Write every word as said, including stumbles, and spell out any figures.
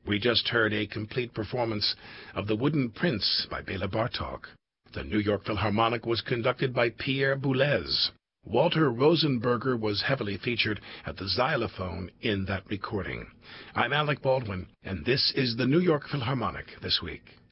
We just heard a complete performance of The Wooden Prince by Bela Bartok. The New York Philharmonic was conducted by Pierre Boulez. Walter Rosenberger was heavily featured at the xylophone in that recording. I'm Alec Baldwin, and this is the New York Philharmonic This Week.